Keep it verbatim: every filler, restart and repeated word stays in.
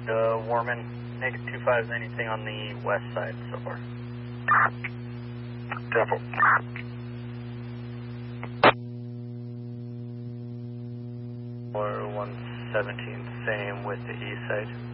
uh, Warman, negative two five, anything on the west side so far? Temple. Or one seventeen, same with the east side.